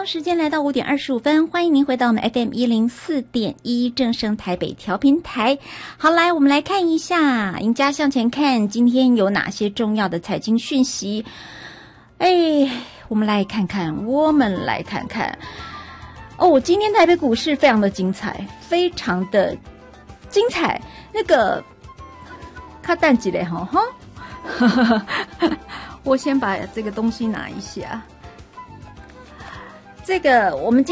光时间来到5点25分，欢迎您回到我们 FM104.1 正声台北调频台。好，来我们来看一下赢家向前看，今天有哪些重要的财经讯息。我们来看看哦，今天台北股市非常的精彩，非常的精彩。那个看淡季嘞哈，我先把这个东西拿一下。这个我们